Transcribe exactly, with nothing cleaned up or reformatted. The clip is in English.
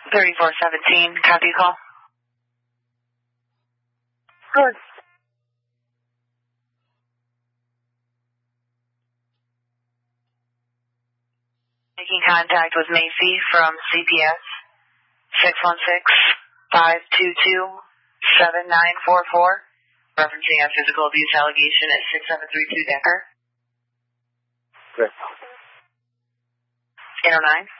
thirty-four seventeen, copy call. Good. Making contact with Macy from C P S, six one six, five two two, seven nine four four, referencing a physical abuse allegation at six seven three two Decker. Good. eight oh nine.